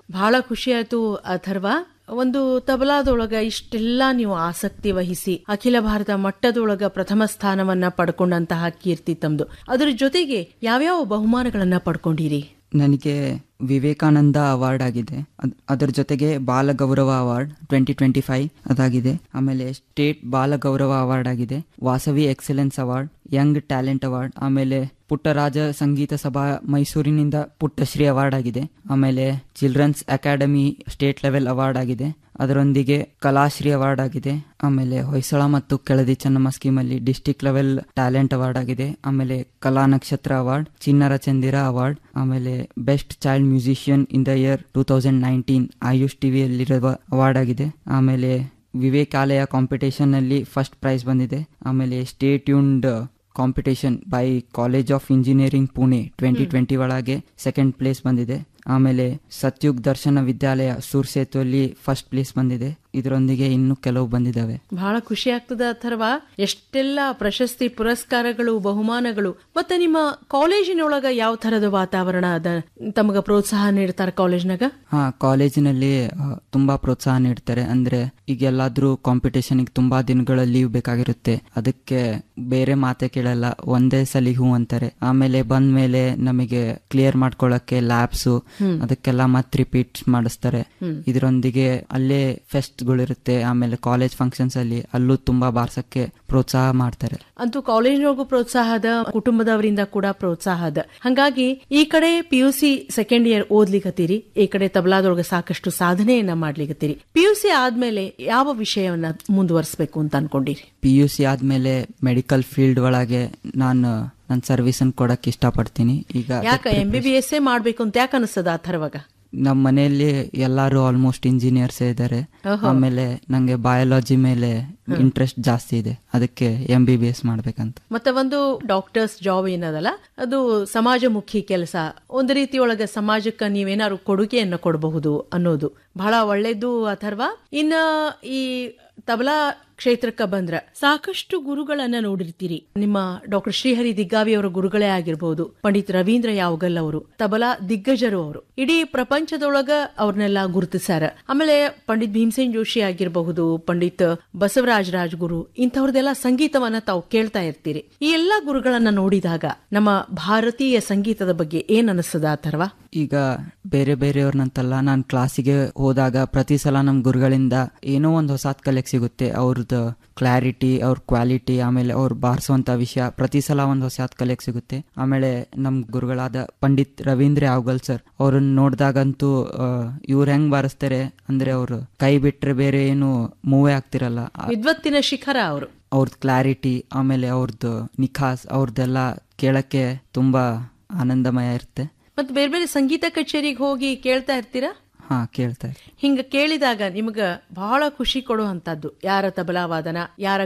ಬಹಳ ಖುಷಿ ಆಯ್ತು ಅಥರ್ವ. ಒಂದು ತಬಲಾದೊಳಗ ಇಷ್ಟೆಲ್ಲಾ ನೀವು ಆಸಕ್ತಿ ವಹಿಸಿ ಅಖಿಲ ಭಾರತ ಮಟ್ಟದೊಳಗ ಪ್ರಥಮ ಸ್ಥಾನವನ್ನ ಪಡ್ಕೊಂಡಂತಹ ಕೀರ್ತಿ ತಮ್ದು. ಅದರ ಜೊತೆಗೆ ಯಾವ್ಯಾವ ಬಹುಮಾನಗಳನ್ನ ಪಡ್ಕೊಂಡಿರಿ? ನನಗೆ ವಿವೇಕಾನಂದ ಅವಾರ್ಡ್ ಆಗಿದೆ, ಅದರ ಜೊತೆಗೆ ಬಾಲ ಗೌರವ ಅವಾರ್ಡ್ 2025 ಅದಾಗಿದೆ. ಆಮೇಲೆ ಸ್ಟೇಟ್ ಬಾಲ ಗೌರವ ಅವಾರ್ಡ್ ಆಗಿದೆ, Vasavi excellence award, Young talent award, ಆಮೇಲೆ ಪುಟ್ಟರಾಜ ಸಂಗೀತ ಸಭಾ ಮೈಸೂರಿನಿಂದ ಪುಟ್ಟಶ್ರೀ ಅವಾರ್ಡ್ ಆಗಿದೆ. ಆಮೇಲೆ children's academy state level award ಆಗಿದೆ, ಅದರೊಂದಿಗೆ ಕಲಾಶ್ರೀ ಅವಾರ್ಡ್ ಆಗಿದೆ. ಆಮೇಲೆ ಹೊಯ್ಸಳ ಮತ್ತು Keladi Chennamma ಸ್ಕೀಮಲ್ಲಿ district level talent award ಆಗಿದೆ. ಆಮೇಲೆ ಕಲಾ ನಕ್ಷತ್ರ ಅವಾರ್ಡ್, ಚಿನ್ನರ ಚಂದಿರ ಅವಾರ್ಡ್, ಆಮೇಲೆ best child musician in the year 2019 AYUSH ಟಿವಿಯಲ್ಲಿರುವ award ಆಗಿದೆ. ಆಮೇಲೆ ವಿವೇಕಾಲಯ ಕಾಂಪಿಟೇಷನ್ ಅಲ್ಲಿ ಫಸ್ಟ್ ಪ್ರೈಸ್ ಬಂದಿದೆ. ಆಮೇಲೆ state ಯೂನ್ಡ್ competition by college of engineering Pune 2020 ಒಳಗೆ ಸೆಕೆಂಡ್ ಪ್ಲೇಸ್ ಬಂದಿದೆ. ಆಮೇಲೆ ಸತ್ಯುಗ್ ದರ್ಶನ ವಿದ್ಯಾಲಯ ಸೂರ್ಸೇತುವಲ್ಲಿ ಫಸ್ಟ್ ಪ್ಲೇಸ್ ಬಂದಿದೆ. ಇದರೊಂದಿಗೆ ಇನ್ನು ಕೆಲವು ಬಂದಿದ್ದಾವೆ. ಬಹಳ ಖುಷಿ ಆಗ್ತದ ಅಥರ್ವ. ಎಷ್ಟೆಲ್ಲ ಪ್ರಶಸ್ತಿ, ಪುರಸ್ಕಾರಗಳು, ಬಹುಮಾನಗಳು. ಮತ್ತೆ ನಿಮ್ಮ ಕಾಲೇಜಿನೊಳಗ ಯಾವ ತರದ ವಾತಾವರಣ ಅದ? ತಮಗ ಪ್ರೋತ್ಸಾಹ ನೀಡ್ತಾರ ಕಾಲೇಜ್ನಾಗ? ಕಾಲೇಜಿನಲ್ಲಿ ತುಂಬಾ ಪ್ರೋತ್ಸಾಹ ನೀಡ್ತಾರೆ. ಅಂದ್ರೆ ಈಗ ಎಲ್ಲಾದ್ರೂ ಕಾಂಪಿಟೇಷನ್ ತುಂಬಾ ದಿನಗಳ ಲೀವ್ ಬೇಕಾಗಿರುತ್ತೆ, ಅದಕ್ಕೆ ಬೇರೆ ಮಾತೆ ಕೇಳಲ್ಲ, ಒಂದೇ ಸಲಿ ಹೂ ಅಂತಾರೆ. ಆಮೇಲೆ ಬಂದ ಮೇಲೆ ನಮಗೆ ಕ್ಲಿಯರ್ ಮಾಡ್ಕೊಳಕ್ಕೆ ಲ್ಯಾಬ್ಸು ಅದಕ್ಕೆಲ್ಲ ಮತ್ತೆ ರಿಪೀಟ್ ಮಾಡಿಸ್ತಾರೆ. ಇದರೊಂದಿಗೆ ಅಲ್ಲೇ ಫೆಸ್ಟ್ ಗಳಿರುತ್ತೆ. ಆಮೇಲೆ ಕಾಲೇಜ್ ಫಂಕ್ಷನ್ಸ್ ಅಲ್ಲಿ ಅಲ್ಲೂ ತುಂಬಾ ಬಾರ್ಸಕ್ಕೆ ಪ್ರೋತ್ಸಾಹ ಮಾಡ್ತಾರೆ. ಅಂತೂ ಕಾಲೇಜ್ನೊಳಗೂ ಪ್ರೋತ್ಸಾಹ ಅದ, ಕುಟುಂಬದವರಿಂದ ಕೂಡ ಪ್ರೋತ್ಸಾಹ ಅದ. ಹಂಗಾಗಿ ಈ ಕಡೆ PUC ಸೆಕೆಂಡ್ ಇಯರ್ ಓದ್ಲಿಕತ್ತೀರಿ, ಈ ಕಡೆ ತಬಲಾದೊಳಗ ಸಾಕಷ್ಟು ಸಾಧನೆಯನ್ನ ಮಾಡ್ಲಿಕತ್ತೀರಿ. PUC ಆದ್ಮೇಲೆ ಯಾವ ವಿಷಯವನ್ನ ಮುಂದುವರಿಸಬೇಕು ಅಂತ ಅನ್ಕೊಂಡಿರಿ? PUC ಆದ್ಮೇಲೆ ಮೆಡಿಕಲ್ ಫೀಲ್ಡ್ ಒಳಗೆ ನಾನು ನನ್ನ ಸರ್ವಿಸ್ ಅನ್ನು ಕೊಡಕ್ ಇಷ್ಟಪಡ್ತೀನಿ. ಈಗ ಯಾಕೆ MBBS ಮಾಡ್ಬೇಕು ಅಂತ ಯಾಕೆ ಅನಿಸ್ತದ ಅಥರ್ವಾಗ? ನಮ್ಮ ಮನೆಯಲ್ಲಿ ಎಲ್ಲಾರು ಆಲ್ಮೋಸ್ಟ್ ಇಂಜಿನಿಯರ್ಸ್ ಇದ್ದಾರೆ. ಆಮೇಲೆ ನಂಗೆ ಬಯಾಲಜಿ ಮೇಲೆ ಇಂಟ್ರೆಸ್ಟ್ ಜಾಸ್ತಿ ಇದೆ, ಅದಕ್ಕೆ MBBS ಮಾಡ್ಬೇಕಂತ. ಮತ್ತೆ ಒಂದು ಡಾಕ್ಟರ್ಸ್ ಜಾಬ್ ಏನದಲ್ಲ, ಅದು ಸಮಾಜಮುಖಿ ಕೆಲಸ. ಒಂದು ರೀತಿಯೊಳಗ ಸಮಾಜಕ್ಕೆ ನೀವೇನಾದ್ರು ಕೊಡುಗೆಯನ್ನು ಕೊಡಬಹುದು ಅನ್ನೋದು ಬಹಳ ಒಳ್ಳೇದು ಅಥರ್ವ. ಇನ್ನ ಈ ತಬಲಾ ಕ್ಷೇತ್ರಕ್ಕೆ ಬಂದ್ರ ಸಾಕಷ್ಟು ಗುರುಗಳನ್ನ ನೋಡಿರ್ತೀರಿ. ನಿಮ್ಮ ಡಾಕ್ಟರ್ ಶ್ರೀಹರಿ ದಿಗ್ಗಾವಿ ಅವರ ಗುರುಗಳೇ ಆಗಿರಬಹುದು, ಪಂಡಿತ್ ರವೀಂದ್ರ ಯಾವಗಲ್ ಅವರು ತಬಲಾ ದಿಗ್ಗಜರು. ಅವರು ಇಡೀ ಪ್ರಪಂಚದೊಳಗ ಅವ್ರನ್ನೆಲ್ಲ ಗುರುತಿಸ್ಯಾರ. ಆಮೇಲೆ ಪಂಡಿತ್ ಭೀಮಸೇನ್ ಜೋಶಿ ಆಗಿರಬಹುದು, ಪಂಡಿತ್ ಬಸವರಾಜ ರಾಜ್ಗುರು, ಇಂಥವ್ರದೆಲ್ಲ ಸಂಗೀತವನ್ನ ತಾವು ಕೇಳ್ತಾ ಇರ್ತೀರಿ. ಈ ಎಲ್ಲಾ ಗುರುಗಳನ್ನ ನೋಡಿದಾಗ ನಮ್ಮ ಭಾರತೀಯ ಸಂಗೀತದ ಬಗ್ಗೆ ಏನ್ ಅನಿಸ್ತದ ಅಥರ್ವ? ಈಗ ಬೇರೆ ಬೇರೆಯವ್ರನ್ನಂತಲ್ಲ, ನಾನು ಕ್ಲಾಸಿಗೆ ಹೋದಾಗ ಪ್ರತಿ ಸಲ ನಮ್ ಗುರುಗಳಿಂದ ಏನೋ ಒಂದು ಹೊಸಾದ್ ಕಲೆಕ್ ಸಿಗುತ್ತೆ. ಅವ್ರದ್ದು ಕ್ಲಾರಿಟಿ, ಅವ್ರ ಕ್ವಾಲಿಟಿ, ಆಮೇಲೆ ಅವ್ರು ಬಾರಿಸುವಂತ ವಿಷಯ ಪ್ರತಿ ಸಲ ಒಂದು ಹೊಸಾದ್ ಕಲೆಕ್ ಸಿಗುತ್ತೆ. ಆಮೇಲೆ ನಮ್ ಗುರುಗಳಾದ ಪಂಡಿತ್ ರವೀಂದ್ರ ಯಾವಗಲ್ ಸರ್ ಅವ್ರನ್ನ ನೋಡ್ದಾಗಂತೂ ಇವ್ರ ಹೆಂಗ್ ಬಾರಿಸ್ತಾರೆ ಅಂದ್ರೆ ಅವ್ರು ಕೈ ಬಿಟ್ರೆ ಬೇರೆ ಏನು ಮೂವೇ ಆಗ್ತಿರಲ್ಲ. ವಿದ್ವತ್ತಿನ ಶಿಖರ ಅವರು. ಅವ್ರದ್ದು ಕ್ಲಾರಿಟಿ, ಆಮೇಲೆ ಅವ್ರದ್ದು ನಿಖಾಸ್, ಅವ್ರದ್ದೆಲ್ಲ ಕೇಳಕ್ಕೆ ತುಂಬಾ ಆನಂದಮಯ ಇರುತ್ತೆ. ಮತ್ತೆ ಬೇರೆ ಬೇರೆ ಸಂಗೀತ ಕಚೇರಿಗೆ ಹೋಗಿ ಕೇಳ್ತಾ ಇರ್ತೀರಾ? ಕೇಳ್ತಾ ಇರ್ತೀನಿ. ಹಿಂಗ ಕೇಳಿದಾಗ ನಿಮ್ಗ ಬಹಳ ಖುಷಿ ಕೊಡುವಂತದ್ದು ಯಾರ ತಬಲಾ ವಾದನ, ಯಾರ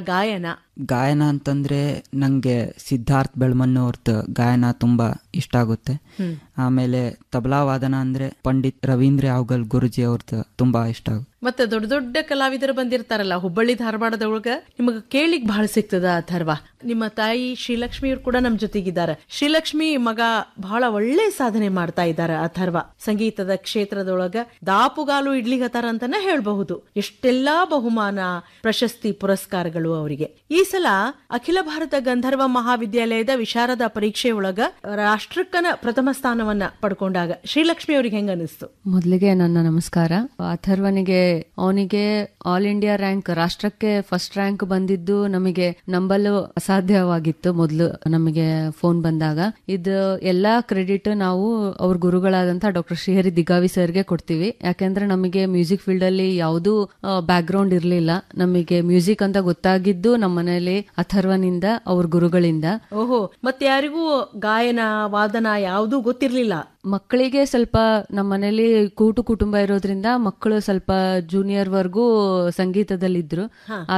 ಗಾಯನ ಅಂತಂದ್ರೆ ನಂಗೆ ಸಿದ್ಧಾರ್ಥ್ ಬೆಳ್ಮನ್ ಅವ್ರದ್ದು ಗಾಯನ ತುಂಬಾ ಇಷ್ಟ ಆಗುತ್ತೆ. ಆಮೇಲೆ ತಬಲಾ ವಾದನ ಅಂದ್ರೆ ಪಂಡಿತ್ ರವೀಂದ್ರ ಯಾವಗಲ್ ಗುರುಜಿ ಅವ್ರದ್ದು ತುಂಬಾ ಇಷ್ಟ ಆಗುತ್ತೆ. ಮತ್ತೆ ದೊಡ್ಡ ದೊಡ್ಡ ಕಲಾವಿದರು ಬಂದಿರ್ತಾರಲ್ಲ ಹುಬ್ಬಳ್ಳಿ ಧಾರವಾಡದೊಳಗ, ನಿಮಗ ಕೇಳಿಕ್ ಬಹಳ ಸಿಗ್ತದ ಅಥರ್ವ. ನಿಮ್ಮ ತಾಯಿ ಶ್ರೀಲಕ್ಷ್ಮಿ ಅವ್ರು ಕೂಡ ನಮ್ ಜೊತೆಗಿದ್ದಾರೆ. ಶ್ರೀಲಕ್ಷ್ಮಿ ಮಗ ಬಹಳ ಒಳ್ಳೆ ಸಾಧನೆ ಮಾಡ್ತಾ ಇದ್ದಾರೆ ಅಥರ್ವ. ಸಂಗೀತದ ಕ್ಷೇತ್ರದೊಳಗ ದಾಪುಗಾಲು ಇಡ್ಲಿಗತ್ತಾರ ಅಂತಾನೆ ಹೇಳ್ಬಹುದು. ಎಷ್ಟೆಲ್ಲಾ ಬಹುಮಾನ, ಪ್ರಶಸ್ತಿ, ಪುರಸ್ಕಾರಗಳು ಅವರಿಗೆ. ಈ ಸಲ ಅಖಿಲ ಭಾರತ ಗಂಧರ್ವ ಮಹಾವಿದ್ಯಾಲಯದ ವಿಶಾರದ ಪರೀಕ್ಷೆಯೊಳಗ ರಾಷ್ಟ್ರಕ್ಕನ ಪ್ರಥಮ ಸ್ಥಾನವನ್ನ ಪಡ್ಕೊಂಡಾಗ ಶ್ರೀಲಕ್ಷ್ಮಿ ಅವ್ರಿಗೆ ಹೆಂಗ ಅನಿಸ್ತು? ಮೊದಲಿಗೆ ನನ್ನ ನಮಸ್ಕಾರ. ಅಥರ್ವನಿಗೆ ಅವನಿಗೆ ಆಲ್ ಇಂಡಿಯಾ ರ್ಯಾಂಕ್, ರಾಷ್ಟ್ರಕ್ಕೆ ಫಸ್ಟ್ ರ್ಯಾಂಕ್ ಬಂದಿದ್ದು ನಮಗೆ ನಂಬಲು ಅಸಾಧ್ಯವಾಗಿತ್ತು. ಮೊದಲು ನಮಗೆ ಫೋನ್ ಬಂದಾಗ ಇದು ಎಲ್ಲಾ ಕ್ರೆಡಿಟ್ ನಾವು ಅವ್ರ ಗುರುಗಳಾದಂತ ಡಾಕ್ಟರ್ ಶ್ರೀಹರಿ ದಿಗ್ಗಾವಿ ಸರ್ಗೆ ಕೊಡ್ತೀವಿ. ಯಾಕೆಂದ್ರೆ ನಮಗೆ ಮ್ಯೂಸಿಕ್ ಫೀಲ್ಡ್ ಅಲ್ಲಿ ಯಾವುದೂ ಬ್ಯಾಕ್ ಗ್ರೌಂಡ್ ಇರ್ಲಿಲ್ಲ. ನಮಗೆ ಮ್ಯೂಸಿಕ್ ಅಂತ ಗೊತ್ತಾಗಿದ್ದು ನಮ್ಮ ಮನೆಯಲ್ಲಿ ಅಥರ್ವನಿಂದ, ಅವ್ರ ಗುರುಗಳಿಂದ. ಓಹೋ, ಮತ್ತೆ ಯಾರಿಗೂ ಗಾಯನ ವಾದನ ಯಾವುದೂ ಗೊತ್ತಿರ್ಲಿಲ್ಲ. ಮಕ್ಕಳಿಗೆ ಸ್ವಲ್ಪ ನಮ್ಮ ಮನೇಲಿ ಕೂಟು ಕುಟುಂಬ ಇರೋದ್ರಿಂದ ಮಕ್ಕಳು ಸ್ವಲ್ಪ ಜೂನಿಯರ್ ವರ್ಗೂ ಸಂಗೀತದಲ್ಲಿದ್ರು.